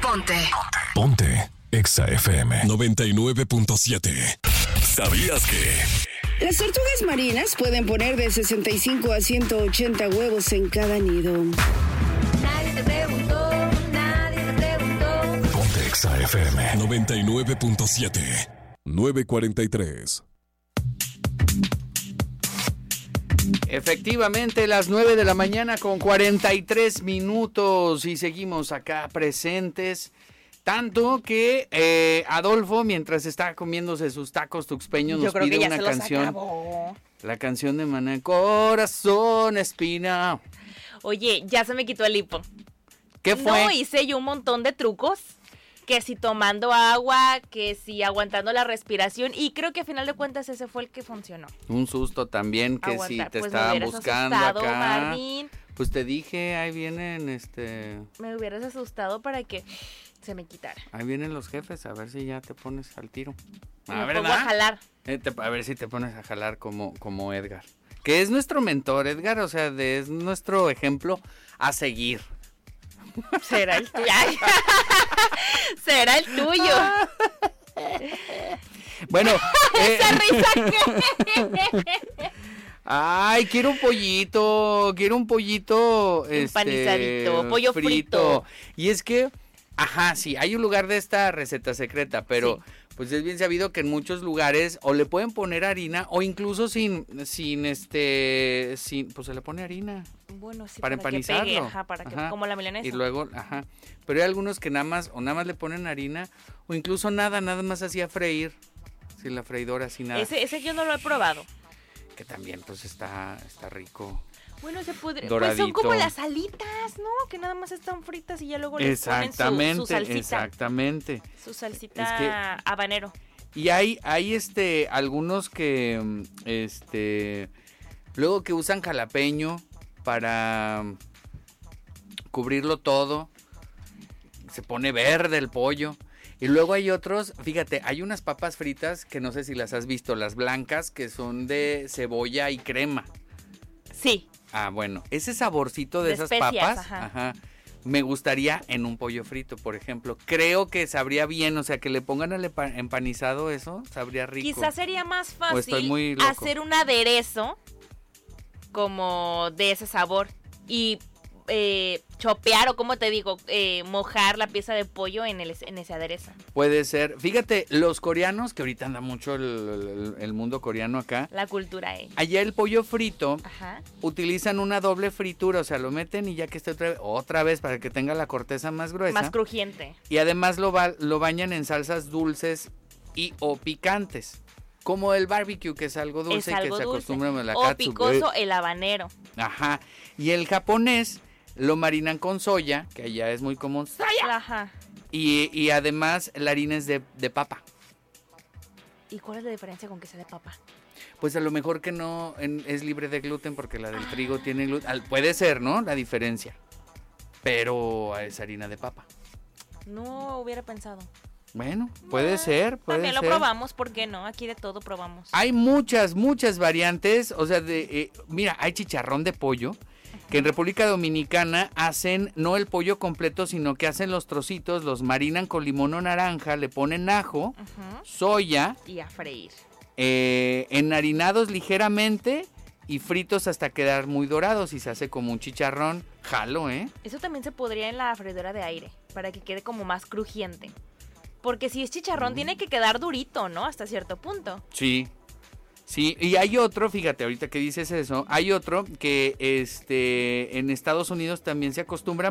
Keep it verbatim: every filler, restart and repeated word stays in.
Ponte. Ponte. Exa F M noventa y nueve punto siete. ¿Sabías que las tortugas marinas pueden poner de sesenta y cinco a ciento ochenta huevos en cada nido? Nadie te preguntó, nadie te preguntó. Ponte Exa F M noventa y nueve punto siete. nueve cuarenta y tres. Efectivamente, las nueve de la mañana con cuarenta y tres minutos y seguimos acá presentes. Tanto que eh, Adolfo, mientras está comiéndose sus tacos tuxpeños, nos pide una canción. La canción de Maná, Corazón Espina. Oye, ya se me quitó el hipo. ¿Qué fue? No, hice yo un montón de trucos. Que si tomando agua, que si aguantando la respiración. Y creo que a final de cuentas ese fue el que funcionó. Un susto también, que Aguanta, si te pues estaban buscando asustado, acá. Marvin. Pues te dije, ahí vienen, este... Me hubieras asustado para que se me quitara. Ahí vienen los jefes, a ver si ya te pones al tiro. Me ¿verdad? pongo a jalar. Eh, te, a ver si te pones a jalar como, como Edgar. Que es nuestro mentor, Edgar, o sea, de, es nuestro ejemplo a seguir. Será el tuyo. Será el tuyo. Bueno. Esa eh, risa que... Ay, quiero un pollito, quiero un pollito empanizadito, este, pollo frito. frito. Y es que, ajá, sí, hay un lugar de esta receta secreta, pero sí. Pues es bien sabido que en muchos lugares o le pueden poner harina o incluso sin, sin este, sin, pues se le pone harina. Bueno, sí, para, para empanizarlo. Que pegue, ajá, para que, ajá. Como la milanesa. Y luego, ajá, pero hay algunos que nada más, o nada más le ponen harina, o incluso nada, nada más así a freír, sin la freidora, sin nada. Ese, ese yo no lo he probado. Que también, pues, está, está rico. Bueno, se podría, doradito. Pues son como las alitas, ¿no? Que nada más están fritas y ya luego les ponen su, su salsita. Exactamente. Su salsita es que, habanero. Y hay, hay este, algunos que, este, luego que usan jalapeño para cubrirlo todo. Se pone verde el pollo. Y luego hay otros, fíjate, hay unas papas fritas que no sé si las has visto, las blancas, que son de cebolla y crema. Sí. Ah, bueno, ese saborcito de, de esas especias, papas, ajá. Ajá, me gustaría en un pollo frito, por ejemplo. Creo que sabría bien, o sea, que le pongan al empanizado eso, sabría rico. Quizás sería más fácil estoy muy loco. Hacer un aderezo como de ese sabor y eh, chopear o como te digo, eh, mojar la pieza de pollo en, el, en ese aderezo. Puede ser. Fíjate, los coreanos, que ahorita anda mucho el, el, el mundo coreano acá. La cultura, eh. Allá el pollo frito, ajá, utilizan una doble fritura, o sea, lo meten y ya que esté otra vez, otra vez para que tenga la corteza más gruesa. Más crujiente. Y además lo, ba- lo bañan en salsas dulces y o picantes. Como el barbecue, que es algo dulce, es algo que se dulce. acostumbra a la o katsu. picoso, el habanero. Ajá. Y el japonés lo marinan con soya, que allá es muy común. ¡Soya! Ajá. Y, y además la harina es de, de papa. ¿Y cuál es la diferencia con que sea de papa? Pues a lo mejor que no en, es libre de gluten porque la del ah. trigo tiene gluten. Puede ser, ¿no? La diferencia. Pero es harina de papa. No hubiera pensado. Bueno, puede no, ser, puede también ser. lo probamos, ¿por qué no? Aquí de todo probamos. Hay muchas, muchas variantes. O sea, de eh, mira, hay chicharrón de pollo. Que en República Dominicana hacen no el pollo completo, sino que hacen los trocitos, los marinan con limón o naranja, le ponen ajo, uh-huh, soya. Y a freír. Eh, enharinados ligeramente y fritos hasta quedar muy dorados y se hace como un chicharrón. Jalo, ¿eh? Eso también se podría en la freidora de aire, para que quede como más crujiente. Porque si es chicharrón, mm. tiene que quedar durito, ¿no? Hasta cierto punto. Sí. Sí, y hay otro, fíjate, ahorita que dices eso, hay otro que este en Estados Unidos también se acostumbra